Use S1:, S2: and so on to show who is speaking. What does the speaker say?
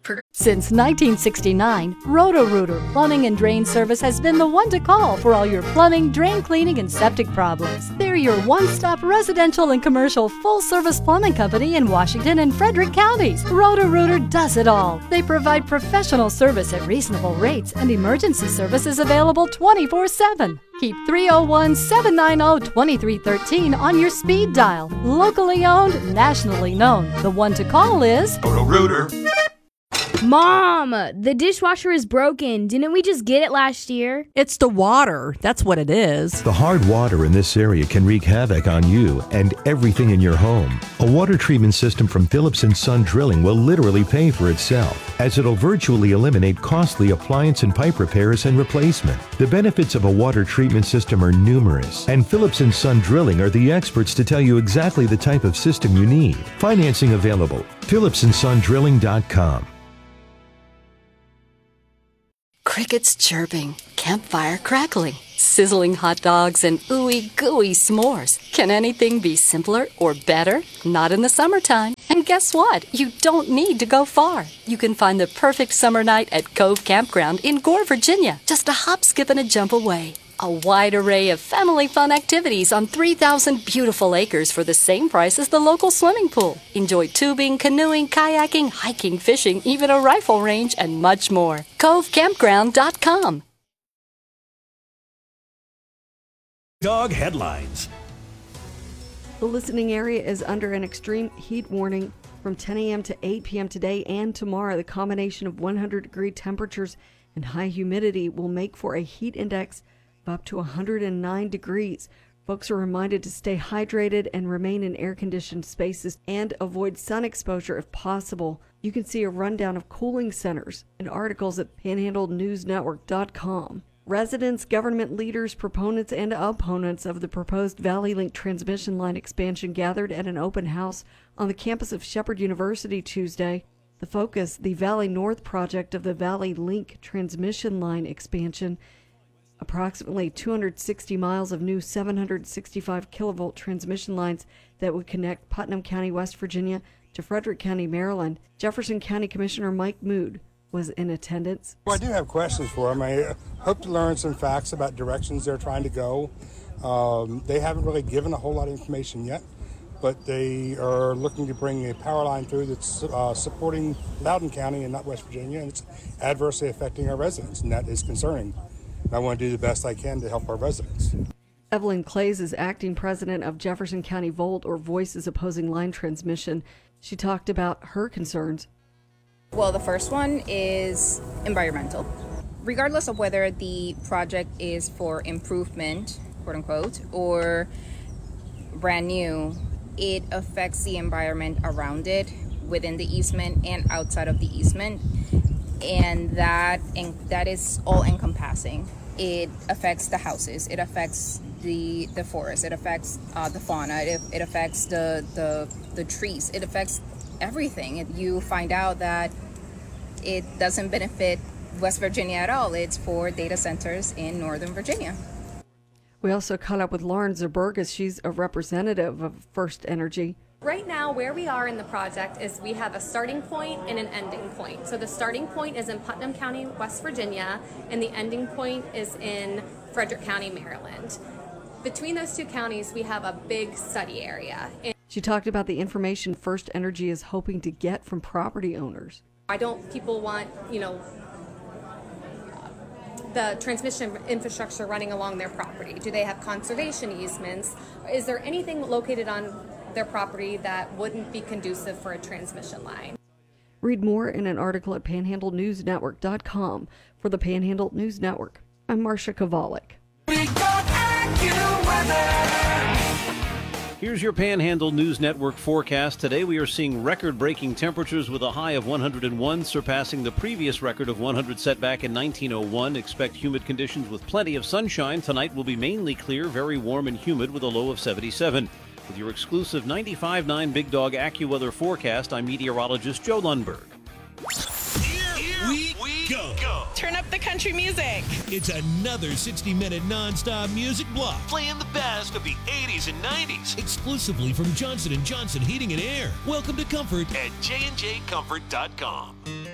S1: Since 1969, Roto-Rooter Plumbing and Drain Service has been the one to call for all your plumbing, drain cleaning, and septic problems. They're your one-stop residential and commercial full-service plumbing company in Washington and Frederick counties. Roto-Rooter does it all. They provide professional service at reasonable rates and emergency services available 24/7. Keep 301-790-2313 on your speed dial. Locally owned, nationally known. The one to call is
S2: Roto-Rooter.
S3: Mom, the dishwasher is broken. Didn't we just get it last year?
S4: It's the water. That's what it is.
S5: The hard water in this area can wreak havoc on you and everything in your home. A water treatment system from Phillips & Son Drilling will literally pay for itself, as it'll virtually eliminate costly appliance and pipe repairs and replacement. The benefits of a water treatment system are numerous, and Phillips & Son Drilling are the experts to tell you exactly the type of system you need. Financing available. PhillipsandSonDrilling.com.
S1: crickets chirping, campfire crackling, sizzling hot dogs, and ooey gooey s'mores. Can anything be simpler or better? Not in the summertime. And guess what? You don't need to go far. You can find the perfect summer night at Cove Campground in Gore, Virginia, just a hop, skip, and a jump away. A wide array of family fun activities on 3,000 beautiful acres for the same price as the local swimming pool. Enjoy tubing, canoeing, kayaking, hiking, fishing, even a rifle range, and much more. CoveCampground.com.
S6: Dog headlines.
S7: The listening area is under an extreme heat warning from 10 a.m. to 8 p.m. today and tomorrow. The combination of 100-degree temperatures and high humidity will make for a heat index of up to 109 degrees. Folks are reminded to stay hydrated and remain in air-conditioned spaces and avoid sun exposure if possible. You can see a rundown of cooling centers and articles at panhandlenewsnetwork.com. Residents, government leaders, proponents, and opponents of the proposed Valley Link transmission line expansion gathered at an open house on the campus of Shepherd University Tuesday. The focus, the Valley North project of the Valley Link transmission line expansion, approximately 260 miles of new 765 kilovolt transmission lines that would connect Putnam County, West Virginia to Frederick County, Maryland. Jefferson County Commissioner Mike Mood was in attendance.
S8: Well, I do have questions for them. I hope to learn some facts about directions they're trying to go. They haven't really given a whole lot of information yet, but they are looking to bring a power line through that's supporting Loudoun County and not West Virginia, and it's adversely affecting our residents, and that is concerning. I want to do the best I can to help our residents.
S7: Evelyn Clays is acting president of Jefferson County Volt, or Voices Opposing Line Transmission. She talked about her concerns.
S9: Well, the first one is environmental. Regardless of whether the project is for improvement, quote unquote, or brand new, it affects the environment around it, within the easement and outside of the easement. And that is all encompassing. It affects the houses, it affects the forest, it affects the fauna, it affects the trees, it affects everything. You find out that it doesn't benefit West Virginia at all. It's for data centers in Northern Virginia.
S7: We also caught up with Lauren Zerbergas. She's a representative of First Energy.
S10: Right now, where we are in the project is we have a starting point and an ending point. So the starting point is in Putnam County, West Virginia, and the ending point is in Frederick County, Maryland. Between those two counties, we have a big study area.
S7: She talked about the information First Energy is hoping to get from property owners.
S10: Why don't people want, the transmission infrastructure running along their property? Do they have conservation easements? Is there anything located on their property that wouldn't be conducive for a transmission line?
S7: Read more in an article at panhandlenewsnetwork.com. For the Panhandle News Network, I'm Marcia Kovalik.
S11: Here's your Panhandle News Network forecast. Today we are seeing record-breaking temperatures with a high of 101, surpassing the previous record of 100 set back in 1901. Expect humid conditions with plenty of sunshine. Tonight will be mainly clear, very warm and humid with a low of 77. With your exclusive 95.9 Big Dog AccuWeather forecast, I'm meteorologist Joe Lundberg.
S6: Here we go.
S12: Turn up the country music.
S6: It's another 60-minute non-stop music block. Playing the best of the 80s and 90s. Exclusively from Johnson & Johnson Heating and Air. Welcome to comfort at jnjcomfort.com.